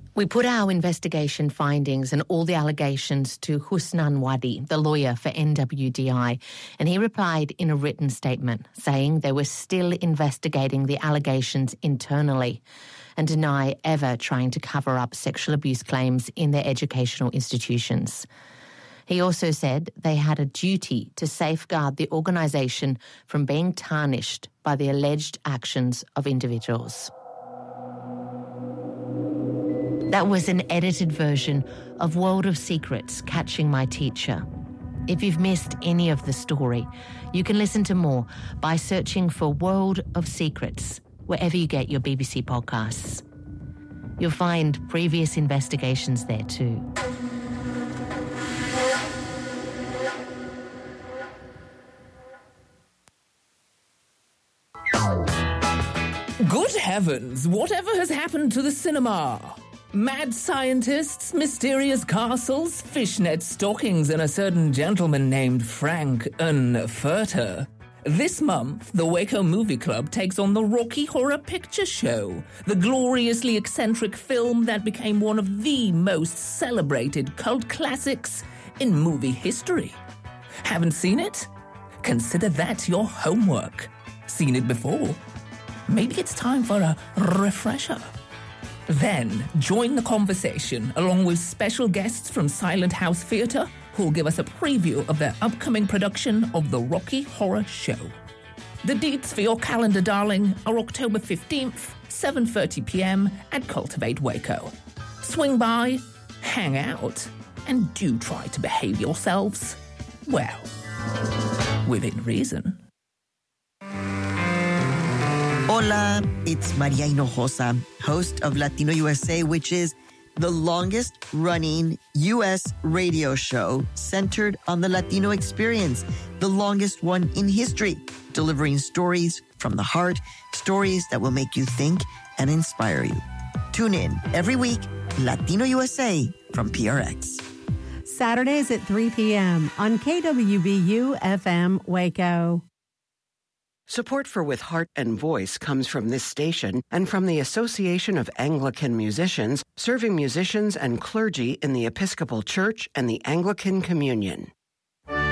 We put our investigation findings and all the allegations to Husnan Wadi, the lawyer for NWDI, and he replied in a written statement saying they were still investigating the allegations internally and deny ever trying to cover up sexual abuse claims in their educational institutions. He also said they had a duty to safeguard the organisation from being tarnished by the alleged actions of individuals. That was an edited version of World of Secrets, Catching My Teacher. If you've missed any of the story, you can listen to more by searching for World of Secrets wherever you get your BBC podcasts. You'll find previous investigations there too. Good heavens, whatever has happened to the cinema? Mad scientists, mysterious castles, fishnet stockings, and a certain gentleman named Frank Unfurter. This month, the Waco Movie Club takes on the Rocky Horror Picture Show, the gloriously eccentric film that became one of the most celebrated cult classics in movie history. Haven't seen it? Consider that your homework. Seen it before? Maybe it's time for a refresher. Then, join the conversation along with special guests from Silent House Theatre who'll give us a preview of their upcoming production of The Rocky Horror Show. The dates for your calendar, darling, are October 15th, 7:30pm at Cultivate Waco. Swing by, hang out, and do try to behave yourselves, well, within reason. Hola, it's Maria Hinojosa, host of Latino USA, which is the longest-running U.S. radio show centered on the Latino experience, the longest one in history, delivering stories from the heart, stories that will make you think and inspire you. Tune in every week, Latino USA from PRX. Saturdays at 3 p.m. on KWBU-FM Waco. Support for With Heart and Voice comes from this station and from the Association of Anglican Musicians, serving musicians and clergy in the Episcopal Church and the Anglican Communion.